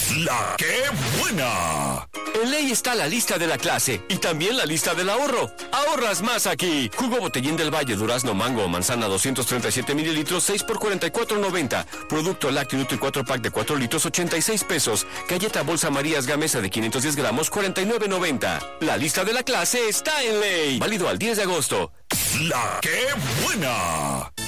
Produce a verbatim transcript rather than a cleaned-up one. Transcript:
La que buena. En Ley está la lista de la clase y también la lista del ahorro. Ahorras más aquí. Jugo Botellín del Valle, durazno, mango o manzana doscientos treinta y siete mililitros, seis por cuarenta y cuatro noventa. Producto lácteo Nutri cuatro pack de cuatro litros, ochenta y seis pesos. Galleta Bolsa Marías Gamesa de quinientos diez gramos, cuarenta y nueve noventa. La lista de la clase está en Ley. Válido al diez de agosto. La que buena.